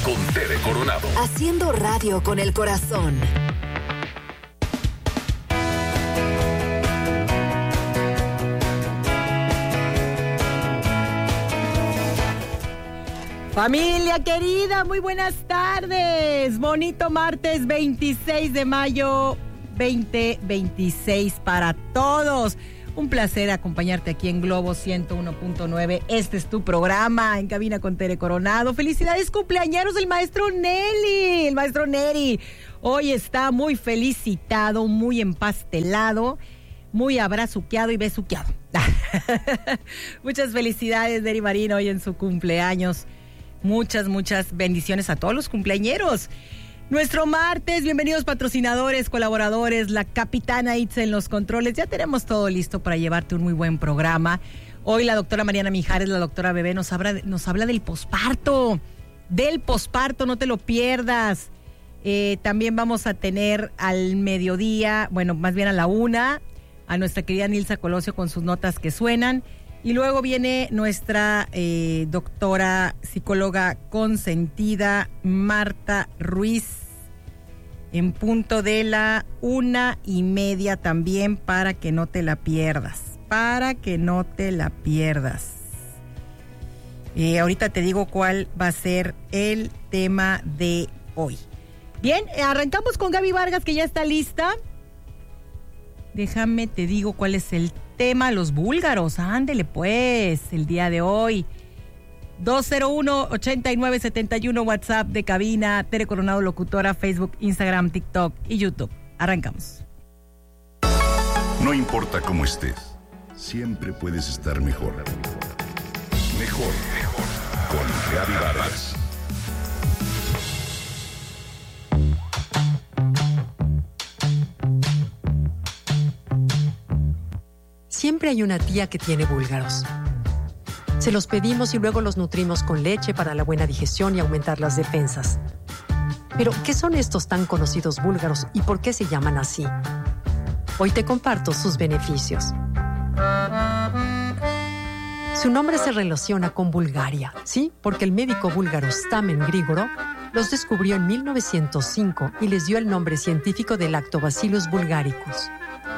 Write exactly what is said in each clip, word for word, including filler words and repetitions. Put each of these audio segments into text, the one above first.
con Tere Coronado. Haciendo radio con el corazón. Familia querida, muy buenas tardes. Bonito martes veintiséis de mayo veinte veintiséis para todos. Un placer acompañarte aquí en Globo ciento uno punto nueve. Este es tu programa en Cabina con Tere Coronado. Felicidades cumpleañeros del maestro Nelly, el maestro Neri. Hoy está muy felicitado, muy empastelado, muy abrazuqueado y besuqueado. Muchas felicidades, Neri Marín, hoy en su cumpleaños. Muchas, muchas bendiciones a todos los cumpleañeros. Nuestro martes, bienvenidos patrocinadores, colaboradores, la capitana Itza en los controles. Ya tenemos todo listo para llevarte un muy buen programa. Hoy la doctora Mariana Mijares, la doctora Bebé, nos habla, nos habla del posparto. Del posparto, no te lo pierdas. Eh, también vamos a tener al mediodía, bueno, más bien a la una, a nuestra querida Nilsa Colosio con sus notas que suenan. Y luego viene nuestra eh, doctora psicóloga consentida, Marta Ruiz, en punto de la una y media también, para que no te la pierdas, para que no te la pierdas. Eh, ahorita te digo cuál va a ser el tema de hoy. Bien, arrancamos con Gaby Vargas, que ya está lista. Déjame, te digo cuál es el tema, los búlgaros. Ándele pues, el día de hoy. dos cero uno, ochenta y nueve setenta y uno, WhatsApp de cabina, Tere Coronado Locutora, Facebook, Instagram, TikTok y YouTube. Arrancamos. No importa cómo estés, siempre puedes estar mejor. Mejor, mejor. Con Gaby Vargas. Siempre hay una tía que tiene búlgaros. Se los pedimos y luego los nutrimos con leche para la buena digestión y aumentar las defensas. Pero, ¿qué son estos tan conocidos búlgaros y por qué se llaman así? Hoy te comparto sus beneficios. Su nombre se relaciona con Bulgaria, ¿sí? Porque el médico búlgaro Stamen Grigorov los descubrió en mil novecientos cinco y les dio el nombre científico de Lactobacillus bulgaricus.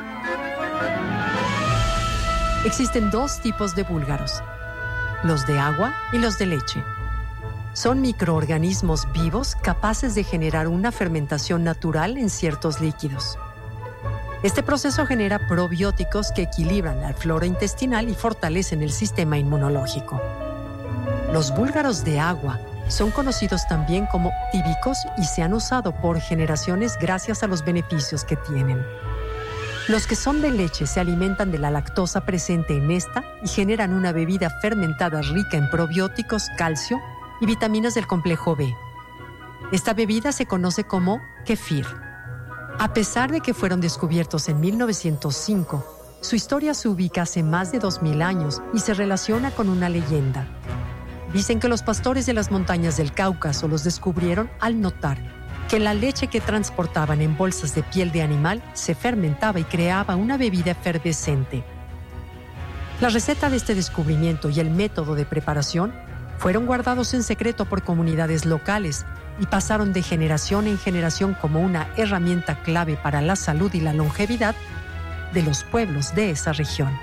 Existen dos tipos de búlgaros, los de agua y los de leche. Son microorganismos vivos capaces de generar una fermentación natural en ciertos líquidos. Este proceso genera probióticos que equilibran la flora intestinal y fortalecen el sistema inmunológico. Los búlgaros de agua son conocidos también como tíbicos y se han usado por generaciones gracias a los beneficios que tienen. Los que son de leche se alimentan de la lactosa presente en esta y generan una bebida fermentada rica en probióticos, calcio y vitaminas del complejo B. Esta bebida se conoce como kefir. A pesar de que fueron descubiertos en mil novecientos cinco, su historia se ubica hace más de dos mil años y se relaciona con una leyenda. Dicen que los pastores de las montañas del Cáucaso los descubrieron al notar que la leche que transportaban en bolsas de piel de animal se fermentaba y creaba una bebida efervescente. La receta de este descubrimiento y el método de preparación fueron guardados en secreto por comunidades locales y pasaron de generación en generación como una herramienta clave para la salud y la longevidad de los pueblos de esa región.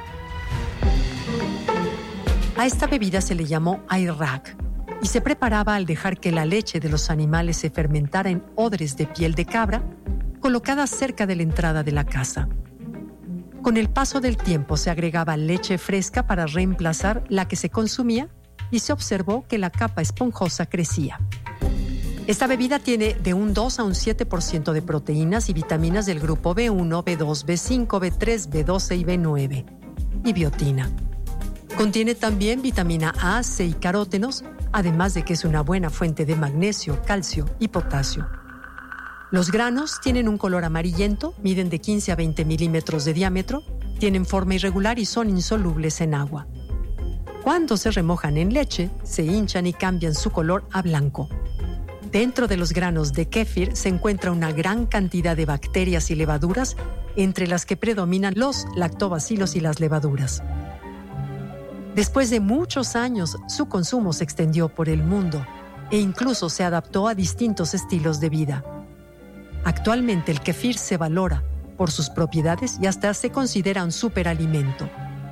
A esta bebida se le llamó ayrak y se preparaba al dejar que la leche de los animales se fermentara en odres de piel de cabra colocadas cerca de la entrada de la casa. Con el paso del tiempo se agregaba leche fresca para reemplazar la que se consumía y se observó que la capa esponjosa crecía. Esta bebida tiene de un dos a un siete por ciento de proteínas y vitaminas del grupo B uno, B dos, B cinco, B tres, B doce y B nueve y biotina. Contiene también vitamina A, C y carótenos, además de que es una buena fuente de magnesio, calcio y potasio. Los granos tienen un color amarillento, miden de quince a veinte milímetros de diámetro, tienen forma irregular y son insolubles en agua. Cuando se remojan en leche, se hinchan y cambian su color a blanco. Dentro de los granos de kéfir se encuentra una gran cantidad de bacterias y levaduras, entre las que predominan los lactobacilos y las levaduras. Después de muchos años, su consumo se extendió por el mundo e incluso se adaptó a distintos estilos de vida. Actualmente el kefir se valora por sus propiedades y hasta se considera un superalimento.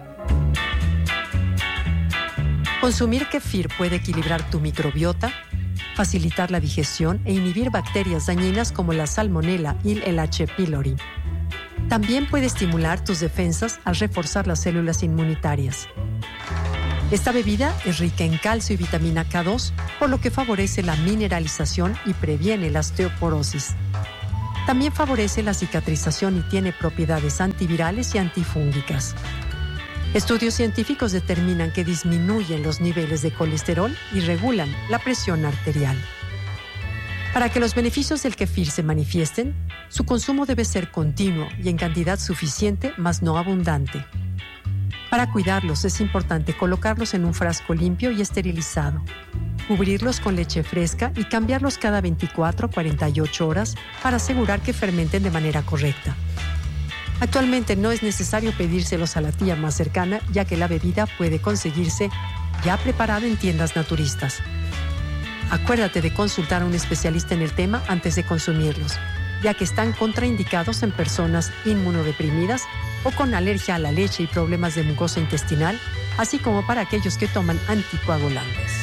Consumir kefir puede equilibrar tu microbiota, facilitar la digestión e inhibir bacterias dañinas como la salmonella y el H. pylori. También puede estimular tus defensas al reforzar las células inmunitarias. Esta bebida es rica en calcio y vitamina K dos, por lo que favorece la mineralización y previene la osteoporosis. También favorece la cicatrización y tiene propiedades antivirales y antifúngicas. Estudios científicos determinan que disminuyen los niveles de colesterol y regulan la presión arterial. Para que los beneficios del kefir se manifiesten, su consumo debe ser continuo y en cantidad suficiente, mas no abundante. Para cuidarlos es importante colocarlos en un frasco limpio y esterilizado, cubrirlos con leche fresca y cambiarlos cada veinticuatro a cuarenta y ocho horas para asegurar que fermenten de manera correcta. Actualmente no es necesario pedírselos a la tía más cercana, ya que la bebida puede conseguirse ya preparada en tiendas naturistas. Acuérdate de consultar a un especialista en el tema antes de consumirlos, ya que están contraindicados en personas inmunodeprimidas o con alergia a la leche y problemas de mucosa intestinal, así como para aquellos que toman anticoagulantes.